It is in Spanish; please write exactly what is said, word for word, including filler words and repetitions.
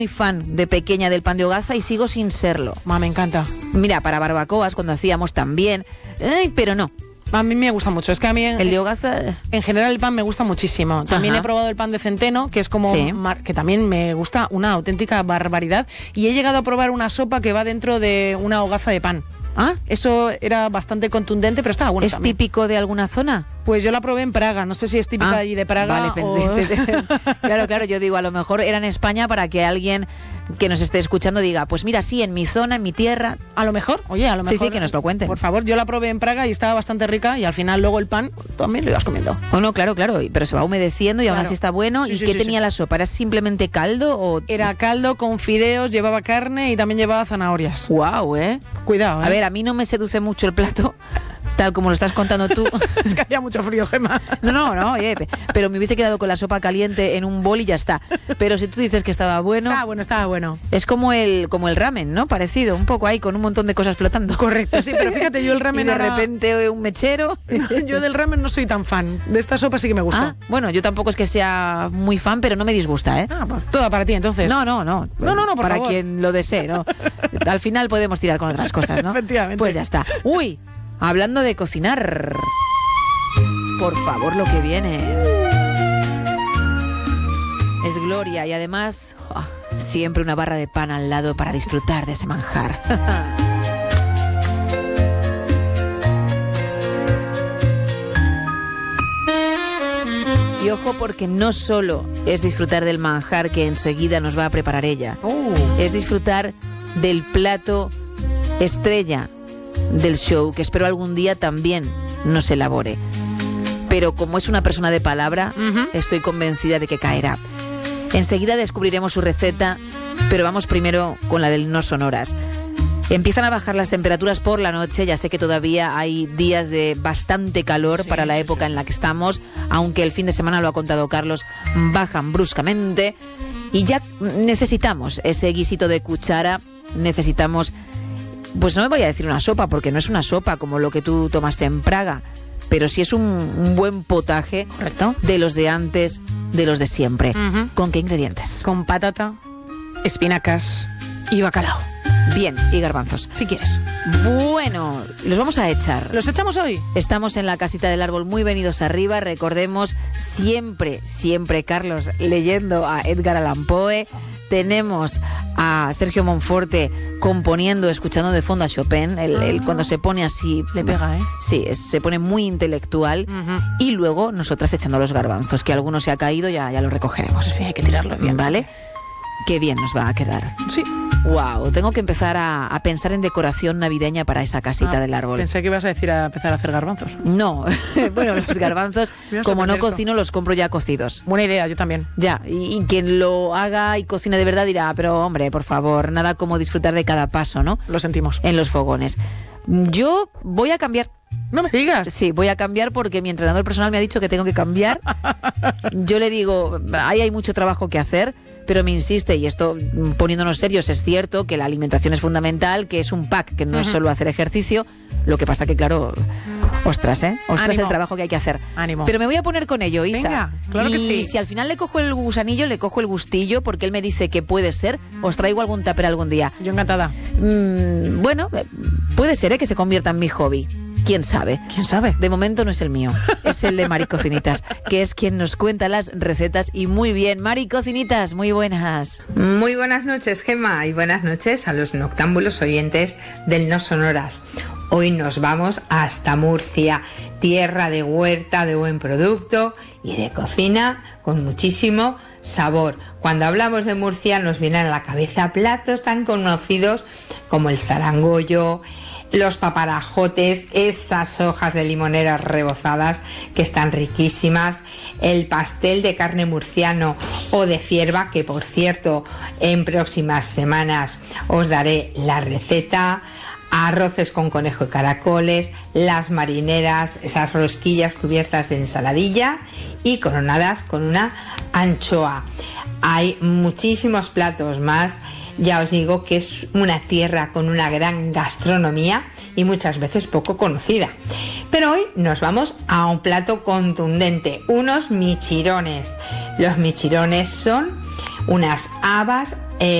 Muy fan de pequeña del pan de hogaza y sigo sin serlo. Ma, me encanta. Mira, para barbacoas, cuando hacíamos también, eh, pero no. A mí me gusta mucho. Es que a mí en, El de hogaza... en general el pan me gusta muchísimo. También Ajá. he probado el pan de centeno, que es como Sí. mar- que también me gusta una auténtica barbaridad. Y he llegado a probar una sopa que va dentro de una hogaza de pan. ¿Ah? Eso era bastante contundente, pero estaba bueno ¿Es también. típico de alguna zona? Pues yo la probé en Praga. No sé si es típica Ah, allí de Praga vale, pensé, o... claro, claro, yo digo, a lo mejor era en España para que alguien que nos esté escuchando diga, pues mira, sí, en mi zona, en mi tierra. A lo mejor, oye, a lo Sí, mejor... sí, que nos lo cuenten. Por favor, yo la probé en Praga y estaba bastante rica y al final luego el pan también lo ibas comiendo. Oh, no, claro, claro, pero se va humedeciendo y aún Claro. así está bueno. Sí, ¿Y sí, qué sí, tenía sí. la sopa? ¿Era simplemente caldo o...? Era caldo con fideos, llevaba carne y también llevaba zanahorias. Guau, ¿eh? Cuidado, ¿eh? A ver, a mí no me seduce mucho el plato, tal como lo estás contando tú. Es que hacía mucho frío, Gemma. No, no, no, oye, pe- pero me hubiese quedado con la sopa caliente en un bol y ya está. Pero si tú dices que estaba bueno, Estaba bueno, estaba bueno. es como el, como el ramen, ¿no? Parecido, un poco ahí, con un montón de cosas flotando. Correcto, sí, pero fíjate, yo el Y ramen de ahora- repente un mechero. Yo del ramen no soy tan fan. De esta sopa sí que me gusta. Ah, bueno, yo tampoco es que sea muy fan, pero no me disgusta, ¿eh? Ah, pues toda para ti, entonces. No, no, no. No, no, no, por Para favor. quien lo desee, ¿no? Al final podemos tirar con otras cosas, ¿no? Efectivamente. Pues ya está. Uy, hablando de cocinar. Por favor, lo que viene. Es gloria y además oh, siempre una barra de pan al lado para disfrutar de ese manjar. Y ojo porque no solo es disfrutar del manjar que enseguida nos va a preparar ella, Oh. es disfrutar del plato estrella del show que espero algún día también nos elabore. Pero como es una persona de palabra, Ujú. estoy convencida de que caerá. Enseguida descubriremos su receta, pero vamos primero con la del no sonoras. Empiezan a bajar las temperaturas por la noche, ya sé que todavía hay días de bastante calor Sí, para la sí, época sí. en la que estamos, aunque el fin de semana, lo ha contado Carlos, bajan bruscamente y ya necesitamos ese guisito de cuchara, necesitamos, pues no me voy a decir una sopa, porque no es una sopa como lo que tú tomaste en Praga, pero sí es un, un buen potaje Correcto. de los de antes, de los de siempre. Ujú. ¿Con qué ingredientes? Con patata, espinacas y bacalao. Bien, y garbanzos. Si quieres. Bueno, los vamos a echar. ¿Los echamos hoy? Estamos en la casita del árbol, muy venidos arriba. Recordemos siempre, siempre, Carlos, leyendo a Edgar Allan Poe. Tenemos a Sergio Monforte componiendo, escuchando de fondo a Chopin. Él, él cuando se pone así... Le pega, ¿eh? Sí, es- se pone muy intelectual. Ujú. Y luego nosotras echando los garbanzos, que alguno se ha caído, ya, ya lo recogeremos. Sí, hay que tirarlo bien. ¿Vale? Qué bien nos va a quedar. Sí. Wow, tengo que empezar a, a pensar en decoración navideña para esa casita Ah, del árbol. Pensé que ibas a decir a empezar a hacer garbanzos. No, bueno, los garbanzos, Me vas a como no sorprender esto. cocino, los compro ya cocidos. Buena idea, yo también. Ya, y, y quien lo haga y cocine de verdad dirá, pero hombre, por favor, nada como disfrutar de cada paso, ¿no? Lo sentimos. En los fogones. Yo voy a cambiar. No me digas. Sí, voy a cambiar porque mi entrenador personal me ha dicho que tengo que cambiar. Yo le digo, ahí hay mucho trabajo que hacer, pero me insiste, y esto mm, poniéndonos serios, es cierto que la alimentación es fundamental, que es un pack, que no es Ujú. solo hacer ejercicio. Lo que pasa que, claro, ostras, ¿eh? Ostras Ánimo. el trabajo que hay que hacer. Ánimo. Pero me voy a poner con ello, Isa. Venga, claro que y sí. si al final le cojo el gusanillo, le cojo el gustillo, porque él me dice que puede ser, os traigo algún tupper algún día. Yo encantada. Mm, bueno, eh, puede ser, ¿eh?, que se convierta en mi hobby. ¿Quién sabe? ¿Quién sabe? De momento no es el mío, es el de Mari Cocinitas, que es quien nos cuenta las recetas y muy bien. Mari Cocinitas, muy buenas. Muy buenas noches, Gemma, y buenas noches a los noctámbulos oyentes del No Sonoras. Hoy nos vamos hasta Murcia, tierra de huerta, de buen producto y de cocina con muchísimo sabor. Cuando hablamos de Murcia nos vienen a la cabeza platos tan conocidos como el zarangollo, los paparajotes, esas hojas de limonera rebozadas que están riquísimas, el pastel de carne murciano o de cierva, que por cierto en próximas semanas os daré la receta, arroces con conejo y caracoles, las marineras, esas rosquillas cubiertas de ensaladilla y coronadas con una anchoa. Hay muchísimos platos más. Ya os digo que es una tierra con una gran gastronomía y muchas veces poco conocida. Pero hoy nos vamos a un plato contundente, unos michirones. Los michirones son unas habas